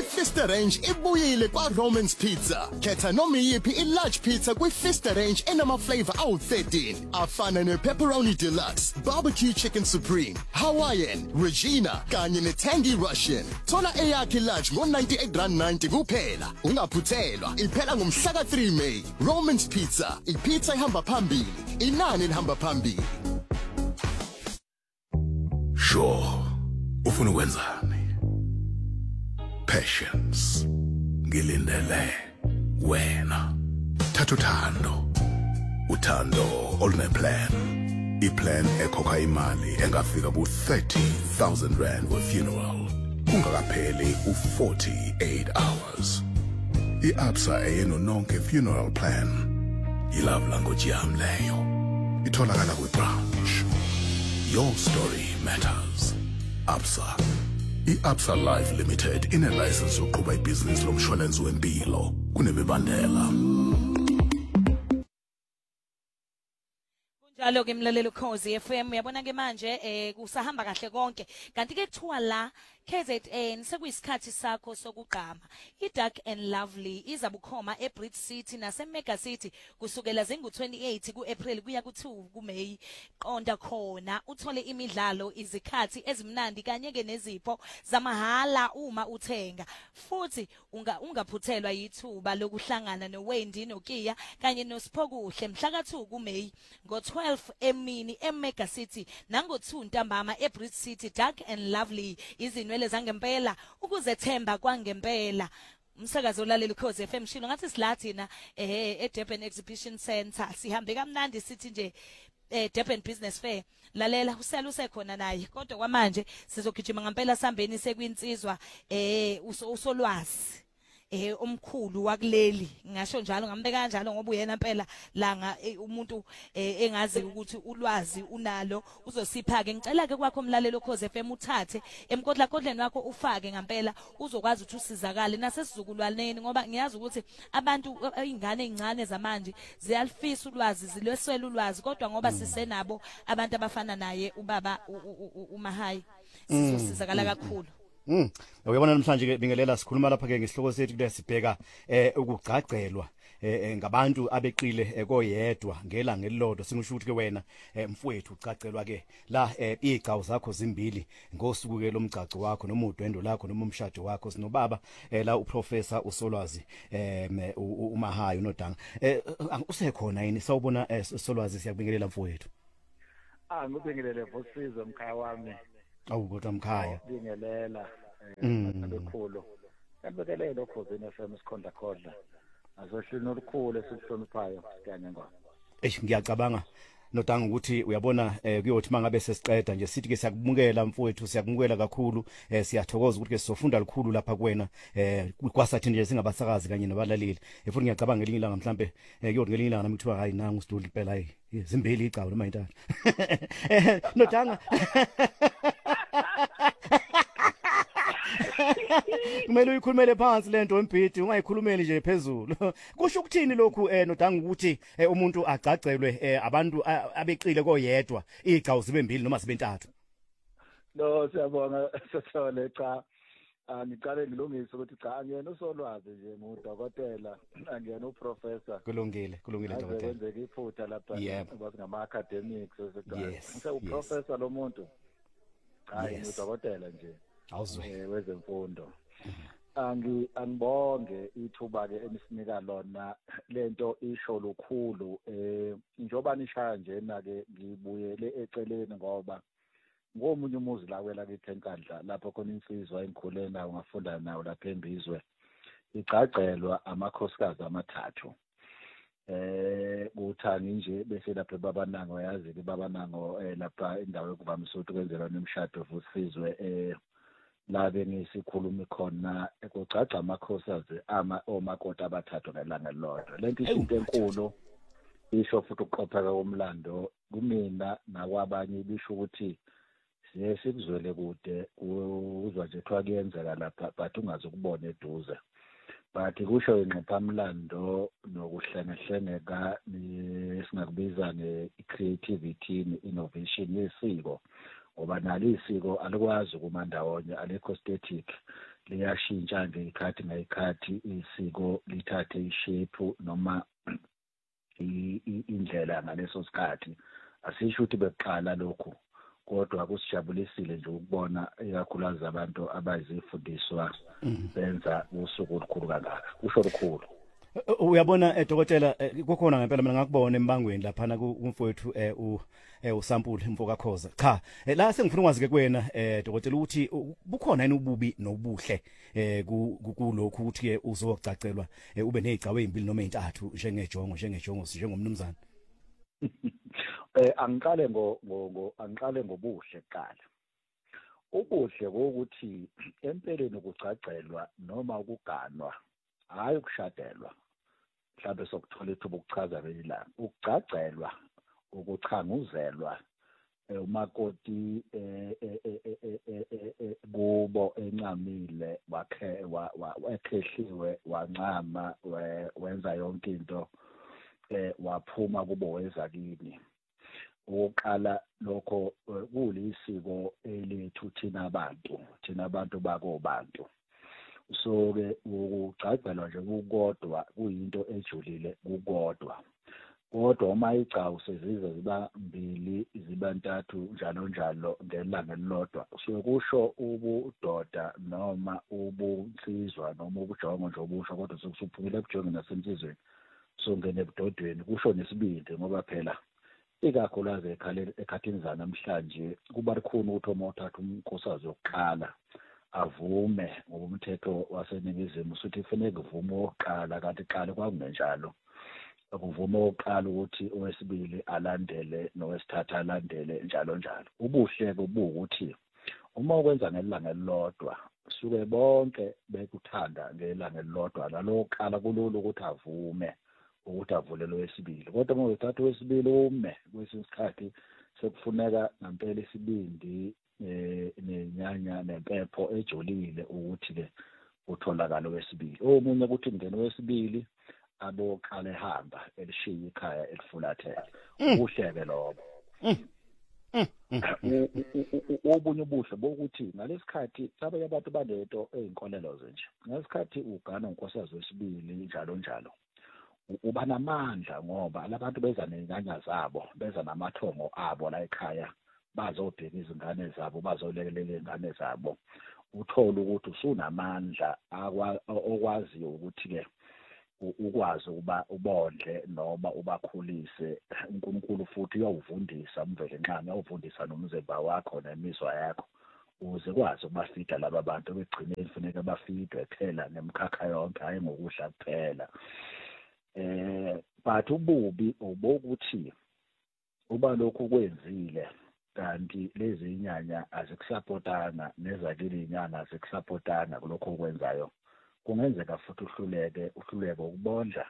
iFista Range ibuyile kwaRomans Pizza. Khetha noma iyiphi i-large pizza kwiFista Range enama-flavor awu-13 afana ne-pepperoni deluxe, barbecue chicken supreme, Hawaiian, Regina kanye ne-tangy Russian. Thola eyakhe large ngo-98.90 kuphela. Ungaphuthelwa, iphela ngomhla ka-3 May. Romans Pizza, ipizza ihamba phambili, inani lihamba phambili. Sure, ufuna ukwenzani? Patience, ngilindele wena. Thatha uthando oluneplan. Iplan ekhokha imali engafika ku-30,000 rand for funeral. Ungakapheli u-48 hours. I-Absa eyeno nonke funeral plan. I-love language yami leyo. Itholakala kwi-branch. Your story matters. Absa. I-Absa Life Limited ine-license yokuqhuba ibhizinisi lomshwalensi wempilo kunemibandela. Njalo ke mlalelo Khosi FM yabona ke manje kusahamba kahle konke kanti ke kuthiwa la KZN sekuyisikhathi sakho sokugqama. iDark and Lovely izabukhoma eBridge City naseMega City kusukela zingu-28 kuApril kuya ku2 kuMay. Qonda khona uthole imidlalo, izikhathi ezimnandi kanye ke nezipho zamahala uma uthenga. Futhi ungaphuthelwa yithuba lokuhlangana noWendy noKiya kanye noSiphokuhle mhla ka2 kuMay ngo-12 emini eMega City nango2 ntambama eBridge City. Dark and Lovely izinwele zangempela ukuzethemba kwangempela. Umsakazo olalela Khosi FM shilo ngathi silathina eDurban Exhibition Center sihambe kamnandi sithi nje Durban Business Fair. Lalela usela usekhona naye kodwa kwamanje sizogijima ngempela sambeni sekwinsizwa usolwazi omkhulu wakuleli ngisho njalo ngambeka kanjalo ngoba uyena impela langa umuntu engazi ukuthi ulwazi unalo uzosipha ke. Ngicela ke kwakho umlalelo Khosi FM uthathe emkodlakodleni wakho ufake ngempela uzokwazi ukuthi usizakale nasesizukulwaneni ngoba ngiyazi ukuthi abantu ingane ezincane zamanje ziyalifisa ulwazi zilweswela ulwazi kodwa ngoba sisenabo abantu abafana naye ubaba uMahayi sizosizakala kakhulu. Uyabona namhlanje ke bingelela sikhuluma lapha ke ngesihloko sethu kule sibheka ukugcagcelwa ngabantu abeqile koyedwa ngelanga elilodwa. Singisho ukuthi ke wena mfowethu ucagcelwa ke la igcawu zakho zimbili ngosuku ke lomgcaco wakho noma udwendo lakho noma umshado wakho. Sinobaba la uprofessor uSolwazi uMahayi uNodanga. Usekhona yini sawubona Solwazi? Siyakubingelela mfowethu. Ngibingelele Vusizo mkhaya wami. Kodwa mkhaya bingelela kakhulu yabekelele okhosini FM sikhonda khodla azohlino olukhulu esikuhloniphayo sikanye ngona. Ngiyacabanga Nodanga ukuthi uyabona kuyothi mangabe sesiqeda nje sithi ke siyakubungela mfowethu, siyakubungela kakhulu, siyathokoza ukuthi ke sizofunda lukhulu lapha kuwena kwasathi nje singabasakazi kanye nabalaleli. Futhi ngiyacabanga ngelinye ilanga mhlambe kuyothi ngelinye ilanga nami kuthiwa hayi nangu usiduli impela hayi zimbili igcawu noma intana. Nodanga kumele uyikhulumele phansi lento wembhidi ungayikhulumeli nje phezulu. Kusho ukuthini lokhu Nodanga ukuthi umuntu agcagcelwe abantu abeqile koyedwa igcawu zibe mbili noma zibe ntathu? No, siyabonga Sothole. Cha, ngiqale ngilungise ukuthi cha angiyena uSolwazi nje ngudokotela, angiyena uprofessor. Kulungile dokotela. Kwenzeka iphutha lapha ngama academics yes, uprofessor lo muntu. Hayi ngudokotela nje. Awuzwe wezemfundo. Angibonge ithuba ke enisinika lona lento isho lukhulu njoba nishaya njena ke ngibuyele eceleni ngoba ngomunye umuzi la kwela kithi eNkandla lapho khona insizwa engikhule nayo ngafunda nayo lapha eMbizwe igcagcelwa amakhosikazi amathathu. Kuthani nje bese lapha babanango yazi ke babanango lapha indawo yokuvamisa ukuthi kwenzeka nemshado Vusizo la bengisikhulumi khona ekugcaca amakhosazi omakoti abathathu ngelanga lodwa. Lento ishinto enkulu isho futhi ukuqopheka komlando kumina nakwabanye bisho ukuthi siye sikuzwele kude uzwa nje kuthiwa kuyenzeka lapha but ungaze ukubone eduze. But kusho inqophamlando nokuhlengahlengeka singakubiza nge-creativity ne-innovation yesiko ngoba nalo isiko alikwazi kuma ndawonye alikho static liyashintsha ngekhathi ngekhathi isiko lithathe ishape noma indlela ngaleso sikhathi asisho ukuthi beqala lokho kodwa kusijabulisile nje ukubona ikakhulukazi abantu abazifundiswa benza usuku olukhulu kangaka kusho lukhulu. Uyabona dokotela kukhona ngempela mina ngakubona embangweni laphana kumfowethu usampule Mfokakhoza cha la sengifuna ukwazi ke kuwena dokotela ukuthi bukhona yini ububi nobuhle kulokhu ukuthi ke uzokucacelwa ube nezigcawu ezimbili noma ezintathu njengejongo njengomnumzana. Angiqale ngobuhle kuqala. Ubuhle ukuthi empeleni ukucacelwa noma ukuganwa hayi ukushadelwa mhlawumbe sokuthola ithuba ukuchaza belilanga ukucacelwa ukuchanguzelwa umakoti kubo encamile wakhehliwe wancama wenza yonke into waphuma kubo weza kini uqala lokho kulisiko elethu thina abantu bakobantu. So ke ukucacelwa nje kukodwa kuyinto ejulile kukodwa kodwa uma igcawu sezize ziba mbili ziba ntathu njalo ngelanga elilodwa so kusho ubudoda noma ubunsizwa noma ubujongo nje obusha kodwa sokusuphumile ebujongo nasensizweni so ngene ebudodweni kusho nesibindi ngoba phela ikakhulukazi ekhathini zanamhlanje kuba likhulu ukuthi uma uthatha umkhosazi wokuqala avume ngokomthetho waseningizimu usuthi kufanele kuvume oqala kanti qala kwakungenjalo akuvume oqala ukuthi owesibili alandele nowesithathu alandele njalo ubuhle bobukuthi uma ukwenza ngelanga elilodwa suke bonke bekuthanda ngelanga elilodwa laloqala kulula ukuthi avume ukuthi avulele owesibili kodwa uma uthatha owesibili ume kwesinye isikhathi sekufuneka ngempela isibindi nenyanya nempepho ejolile ukuthi ke utholakala owesibili omunye ukuthi ngene owesibili aboqala ehamba elishiya ikhaya elifulathele ubuhleke lobo obunye ubuhle bokuthi ngalesikhathi abanye abantu banento eyinkolelo nje ngalesikhathi ugana unkosikazi wesibili njalo uba namandla ngoba labantu beza nenyanya zabo beza namathongo abo la ekhaya bazobheka izingane zabo bazolekelela izingane zabo uthola ukuthi usunamandla okwaziyo ukuthi ke ukwazi ukuba ubondle noma ubakhulise uNkulunkulu futhi uyawuvundisa umvele nqane uyawuvundisa nomzimba wakho nemizwa yakho uze kwazi ukubafida laba bantu begcine kufuneka bafidwe phela nemkhakha yonke hayi ngokudla kuphela but ububi obokuthi uba lokhu kwenzile kanti lezi inyanya azikusupportana nezakile inyanga azikusupportana kulokho okwenzayo kungenzeka futhi uhluleke ukubondla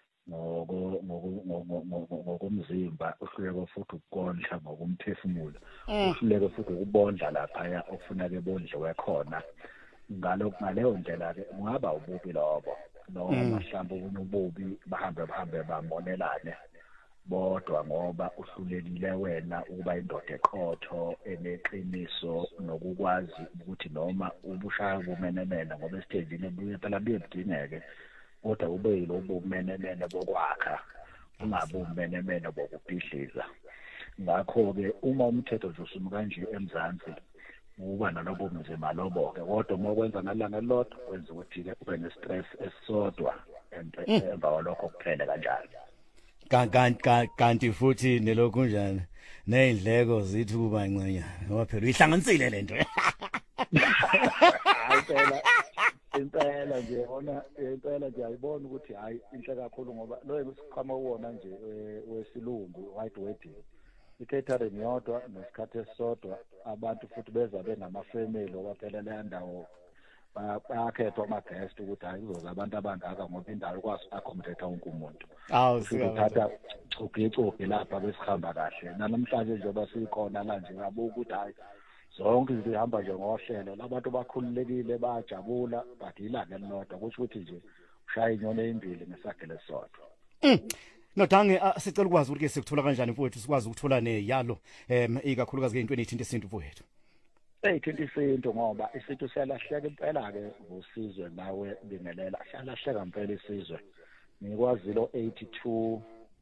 ngokomzimba uhluleke futhi ukukondla ngokomphefumulo uhluleke futhi ukubondla lapha okufuneka ebondliwe khona ngaleyo ndlela ke ungaba ububi lobo noma mhlawumbe ububi bahambe bamonelane bodwa ngoba uhlulekile wena ukuba indoda eqotho eneqiniso nokukwazi ukuthi noma ubushaya bumenemene ngoba esitejini buye phela buyedingeke kodwa ube yilobo bumenemene bokwakha ungabe umenemene bokubhidliza ngakho ke uma umthetho nje usuma kanje eMzansi uba nalobo mzima lobo ke kodwa uma ukwenza ngalanga elilodwa kwenza ukuthi ke ube nestress esisodwa emva kwalokho kuphele kanjalo kanti futhi nelokhu njani nezindleko zithi kuba incenya ngoba phela uyihlanganisile lento impela nje yona impela nje ayibona ukuthi hayi inhle kakhulu ngoba lo esiqhama uwona nje wesilungu white wedding i-catering yodwa nesikhathi esisodwa abantu futhi beza benamafamily obaphela le ndawo bayakhethwa ama-guest ukuthi hayi kuzoza abantu abangaka ngoba indawo ikwazi accommodate wonke umuntu sikuthatha cugicuphi lapha besihamba kahle namhlanje njengoba sikhona la nje ngabuka ukuthi hayi zonke izinto zihamba nje ngohlelo labantu bakhululekile bayajabula but ilanga elilodwa kusho ukuthi nje ushaya inyoni ezimbili ngesagele sodwa Nodange sicela ukwazi ukuthi sikuthola kanjani mfowethu sikwazi ukuthola neyalo ikakhulukazi ke into enithinta isintu mfowethu Seyithinta isinto ngoba isinto siyalahleka impela ke ngosizwe nawe bingelela siyalahleka impela isizwe ngikwazi lo 82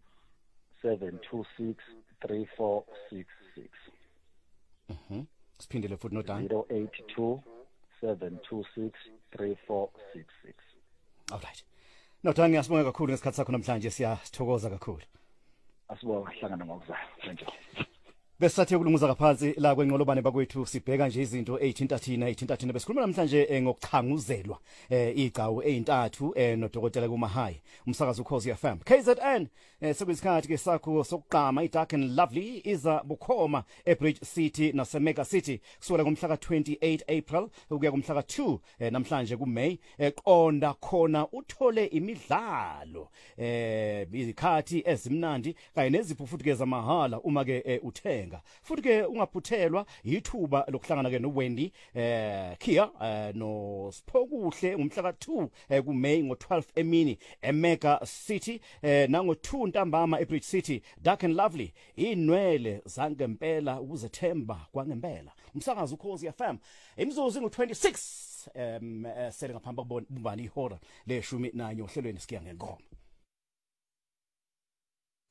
726 3466 siphindele futhi nodani 082 726 3466 alright nodani ngiyasibonga kakhulu ngesikhathi sakho namhlanje siyathokoza kakhulu asibonga hlangana ngokuzayo thank you Besathe ukulunguza kaphansi la kwenqolobane bakwethu sibheka nje izinto ezithintathina besikhuluma namhlanje ngokuchanguzelwa igcawu ezintathu nodokotela kuMahayi umsakazo ukhozi FM KZN sekuyisikhathi ke sakho sokuqama iDark and Lovely iza bukhoma eBridge City naseMega City kusukela ngomhla ka28 April ukuya kumhla ka2 namhlanje kuMay eqonda khona uthole imidlalo izikhathi ezimnandi kanye nezipho futhi ke zamahala uma ke uthenga futhi ke ungaphuthelwa ithuba lokuhlangana ke noWendy Kia no Siphokuhle ngomhla ka2 kuMay ngo12 emini eMega City nango2 ntambama eBridge City Dark and Lovely inwele zangempela ukuzethemba kwangempela umsakazo ukhozi FM imizuzu ngo26 sele ngaphambi kokubumbana ihora leshumi nanye ohlelweni sikiya ngengoma